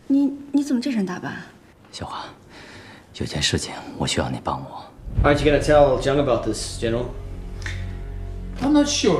你怎么这身打扮？ 小华，有件事情我需要你帮我。 Aren't you gonna tell Jung about this, General? I'm not sure.